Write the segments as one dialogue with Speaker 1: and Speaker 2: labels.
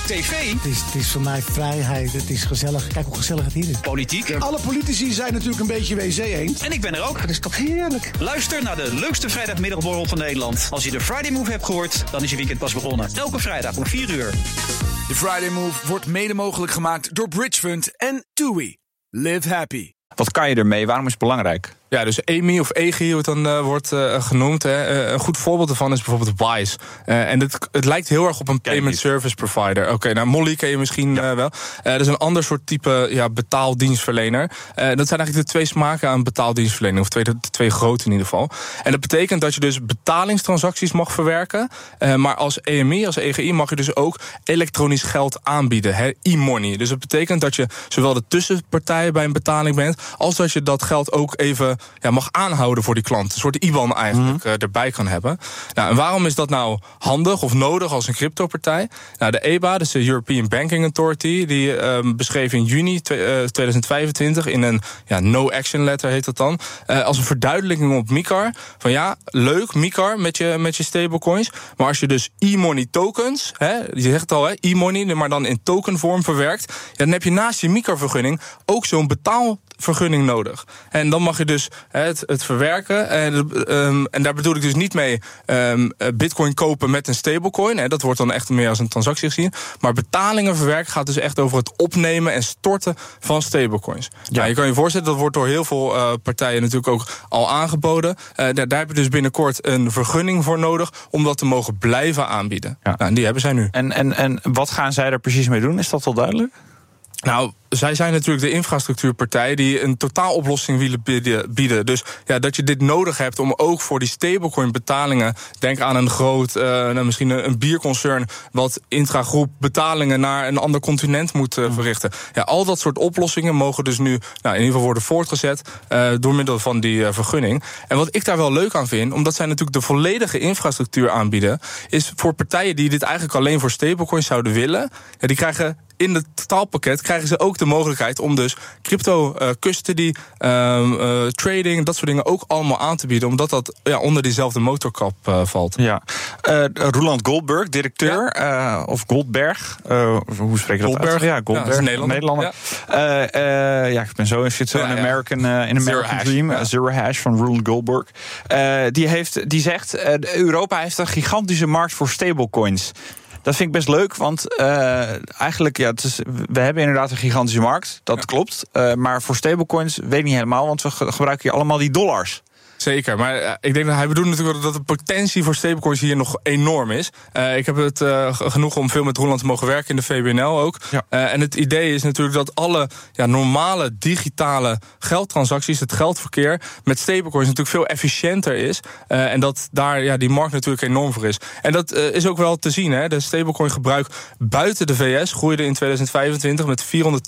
Speaker 1: tv.
Speaker 2: Het is voor mij vrijheid, het is gezellig. Kijk hoe gezellig het hier is.
Speaker 1: Politiek.
Speaker 3: Alle politici zijn natuurlijk een beetje wc-eend.
Speaker 1: En ik ben er ook.
Speaker 2: Dat is toch heerlijk?
Speaker 1: Luister naar de leukste vrijdagmiddagborrel van Nederland. Als je de Friday Move hebt gehoord, dan is je weekend pas begonnen. Elke vrijdag om 4 uur.
Speaker 4: De Friday Move wordt mede mogelijk gemaakt door Bridgefund en TUI. Live happy.
Speaker 5: Wat kan je ermee? Waarom is het belangrijk?
Speaker 6: Ja, dus EMI of EGI, hoe het dan wordt genoemd. Een goed voorbeeld daarvan is bijvoorbeeld Wise. En het lijkt heel erg op een payment service provider. Oké, nou Molly ken je misschien wel. Dat is een ander soort type betaaldienstverlener. Dat zijn eigenlijk de twee smaken aan betaaldienstverlening. Of de twee grote in ieder geval. En dat betekent dat je dus betalingstransacties mag verwerken. Maar als EMI, als EGI, mag je dus ook elektronisch geld aanbieden. E-money. Dus dat betekent dat je zowel de tussenpartij bij een betaling bent, als dat je dat geld ook even mag aanhouden voor die klant. Een soort IBAN eigenlijk erbij kan hebben. Nou, en waarom is dat nou handig of nodig als een cryptopartij? Nou, de EBA, dus de European Banking Authority, die beschreef in juni 2025 in een no-action letter heet dat dan, als een verduidelijking op MiCAR van leuk MiCAR met je stablecoins, maar als je dus e-money tokens, je zegt het al, e-money, maar dan in tokenvorm verwerkt, dan heb je naast je MiCAR-vergunning ook zo'n betaalvergunning nodig. En dan mag je dus het verwerken. En daar bedoel ik dus niet mee bitcoin kopen met een stablecoin. Dat wordt dan echt meer als een transactie gezien. Maar betalingen verwerken gaat dus echt over het opnemen en storten van stablecoins. Ja. Je kan je voorstellen, dat wordt door heel veel partijen natuurlijk ook al aangeboden. Daar heb je dus binnenkort een vergunning voor nodig om dat te mogen blijven aanbieden. Ja. Nou, en die hebben zij nu.
Speaker 5: En wat gaan zij er precies mee doen? Is dat al duidelijk?
Speaker 6: Nou, zij zijn natuurlijk de infrastructuurpartij die een totaaloplossing willen bieden. Dus dat je dit nodig hebt om ook voor die stablecoin betalingen, denk aan een groot, misschien een bierconcern wat intragroep betalingen naar een ander continent moet verrichten. Ja, al dat soort oplossingen mogen dus nu in ieder geval worden voortgezet door middel van die vergunning. En wat ik daar wel leuk aan vind, omdat zij natuurlijk de volledige infrastructuur aanbieden, is voor partijen die dit eigenlijk alleen voor stablecoins zouden willen, die krijgen in het totaalpakket krijgen ze ook de mogelijkheid om dus crypto, custody, trading, dat soort dingen ook allemaal aan te bieden, omdat dat onder diezelfde motorkap valt.
Speaker 5: Ja. Roland Goldberg, directeur, of Goldberg, hoe spreek je dat
Speaker 6: Goldberg?
Speaker 5: uit? Ja, Goldberg,
Speaker 6: dat is
Speaker 5: Nederlander. Ja. Ik ben zo in American Dream, Zero Hash van Roland Goldberg. Die zegt, Europa heeft een gigantische markt voor stablecoins. Dat vind ik best leuk, want eigenlijk, we hebben inderdaad een gigantische markt. Dat klopt. Maar voor stablecoins weet ik niet helemaal, want we gebruiken hier allemaal die dollars.
Speaker 6: Zeker, maar ik denk dat hij bedoelt natuurlijk dat de potentie voor stablecoins hier nog enorm is. Ik heb het genoeg om veel met Roland te mogen werken in de VBNL ook. Ja. En het idee is natuurlijk dat alle normale digitale geldtransacties, het geldverkeer met stablecoins natuurlijk veel efficiënter is. En dat daar die markt natuurlijk enorm voor is. En dat is ook wel te zien. De stablecoin gebruik buiten de VS groeide in 2025 met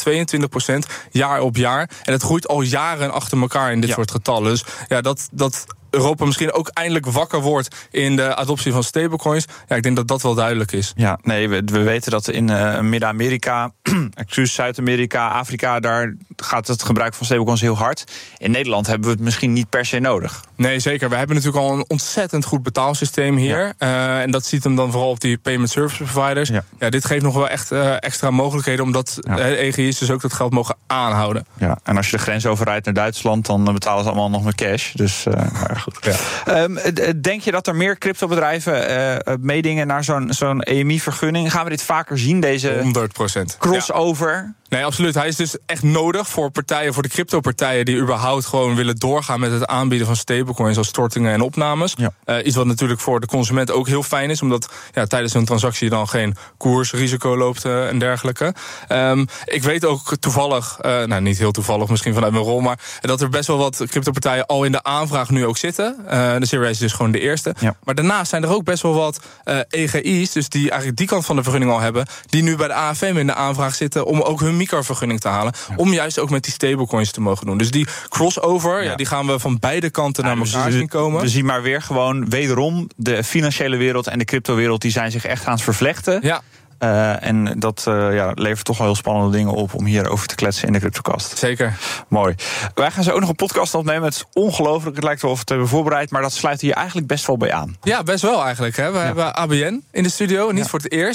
Speaker 6: 422% jaar op jaar. En het groeit al jaren achter elkaar in dit soort getallen. Dus dat Europa misschien ook eindelijk wakker wordt in de adoptie van stablecoins. Ja, ik denk dat dat wel duidelijk is.
Speaker 5: Ja, nee, we weten dat in Midden-Amerika, Zuid-Amerika, Afrika, daar gaat het gebruik van stablecoins heel hard. In Nederland hebben we het misschien niet per se nodig.
Speaker 6: Nee, zeker. We hebben natuurlijk al een ontzettend goed betaalsysteem hier. Ja. En dat ziet hem dan vooral op die payment service providers. Ja, dit geeft nog wel echt extra mogelijkheden, omdat EGI's dus ook dat geld mogen aanhouden.
Speaker 5: Ja, en als je de grens overrijdt naar Duitsland, dan betalen ze allemaal nog met cash. Dus goed. Ja. Denk je dat er meer cryptobedrijven meedingen naar zo'n EMI-vergunning? Gaan we dit vaker zien, deze
Speaker 6: 100%.
Speaker 5: crossover? Ja.
Speaker 6: Nee, absoluut. Hij is dus echt nodig voor partijen, voor de cryptopartijen die überhaupt gewoon willen doorgaan met het aanbieden van stablecoins als stortingen en opnames. Ja. Iets wat natuurlijk voor de consument ook heel fijn is, omdat tijdens zo'n transactie dan geen koersrisico loopt en dergelijke. Ik weet ook toevallig, niet heel toevallig misschien vanuit mijn rol, maar dat er best wel wat cryptopartijen al in de aanvraag nu ook zitten. De Zero Hash is dus gewoon de eerste. Ja. Maar daarnaast zijn er ook best wel wat EGI's, dus die eigenlijk die kant van de vergunning al hebben, die nu bij de AFM in de aanvraag zitten om ook hun MiCAR-vergunning te halen, om juist ook met die stablecoins te mogen doen. Dus die crossover, die gaan we van beide kanten naar elkaar zien komen.
Speaker 5: We zien maar weer gewoon wederom de financiële wereld en de cryptowereld, die zijn zich echt aan het vervlechten. Ja. En dat levert toch wel heel spannende dingen op om hierover te kletsen in de CryptoCast.
Speaker 6: Zeker.
Speaker 5: Mooi. Wij gaan zo ook nog een podcast opnemen. Het is ongelooflijk. Het lijkt wel of we het hebben voorbereid, maar dat sluit hier eigenlijk best wel bij aan.
Speaker 6: Ja, best wel eigenlijk. Hè. We hebben ABN in de studio, niet voor het eerst.